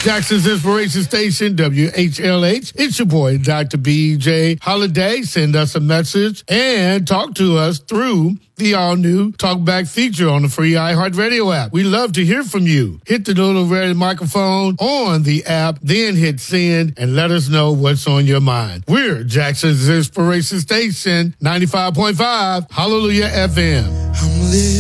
Jackson's Inspiration Station, WHLH. It's your boy, Dr. B.J. Holiday. Send us a message and talk to us through the all-new Talkback feature on the free iHeartRadio app. We love to hear from you. Hit the little red microphone on the app, then hit send, and let us know what's on your mind. We're Jackson's Inspiration Station, 95.5, Hallelujah FM. I'm living